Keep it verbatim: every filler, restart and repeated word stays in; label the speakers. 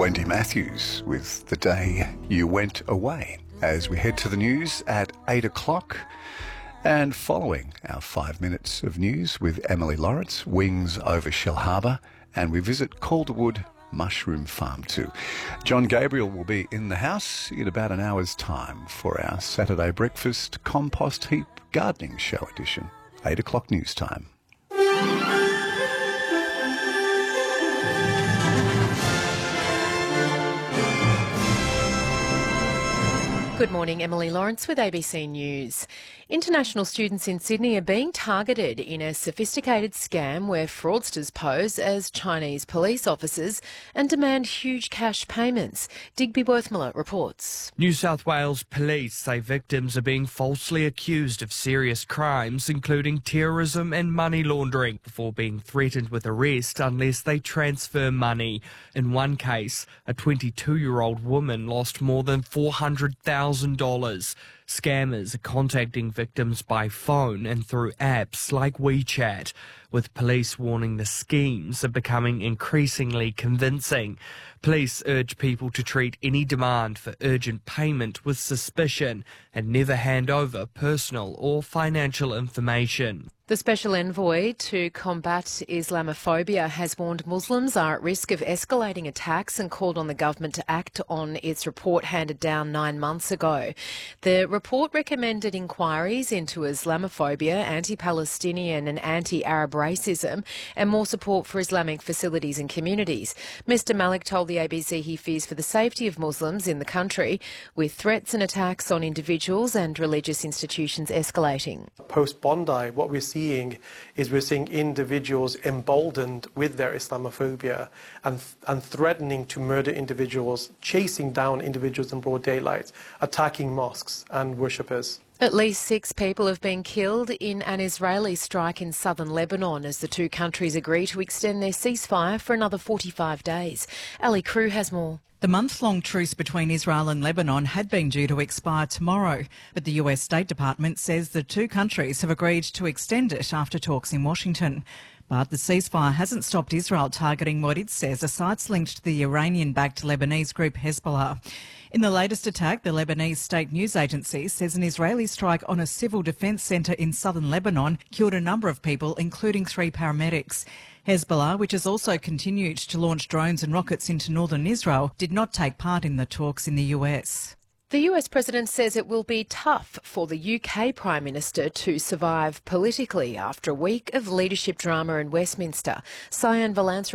Speaker 1: Wendy Matthews with The Day You Went Away as we head to the news at eight o'clock. And following our five minutes of news with Emily Lawrence, wings over Shellharbour, and we visit Calderwood Mushroom Farm too. John Gabriel will be in the house in about an hour's time for our Saturday breakfast compost heap gardening show edition. eight o'clock news time.
Speaker 2: Good morning, Emily Lawrence with A B C News. International students in Sydney are being targeted in a sophisticated scam where fraudsters pose as Chinese police officers and demand huge cash payments. Digby Worthmiller reports.
Speaker 3: New South Wales police say victims are being falsely accused of serious crimes, including terrorism and money laundering, before being threatened with arrest unless they transfer money. In one case, a twenty-two-year-old woman lost more than four hundred thousand dollars. Scammers are contacting victims by phone and through apps like WeChat, with police warning the schemes are becoming increasingly convincing. Police urge people to treat any demand for urgent payment with suspicion and never hand over personal or financial information.
Speaker 2: The Special Envoy to combat Islamophobia has warned Muslims are at risk of escalating attacks and called on the government to act on its report handed down nine months ago. The report recommended inquiries into Islamophobia, anti-Palestinian and anti-Arab racism and more support for Islamic facilities and communities. Mister Malik told the A B C he fears for the safety of Muslims in the country, with threats and attacks on individuals and religious institutions escalating.
Speaker 4: Post-Bondi, what we're seeing is we're seeing individuals emboldened with their Islamophobia and, and threatening to murder individuals, chasing down individuals in broad daylight, attacking mosques and worshippers.
Speaker 2: At least six people have been killed in an Israeli strike in southern Lebanon as the two countries agree to extend their ceasefire for another forty-five days. Ali Crew has more.
Speaker 5: The month-long truce between Israel and Lebanon had been due to expire tomorrow, but the U S State Department says the two countries have agreed to extend it after talks in Washington. But the ceasefire hasn't stopped Israel targeting what it says are sites linked to the Iranian-backed Lebanese group Hezbollah. In the latest attack, the Lebanese state news agency says an Israeli strike on a civil defence centre in southern Lebanon killed a number of people, including three paramedics. Hezbollah, which has also continued to launch drones and rockets into northern Israel, did not take part in the talks in the U S.
Speaker 2: The U S President says it will be tough for the U K Prime Minister to survive politically after a week of leadership drama in Westminster. Cyan Valance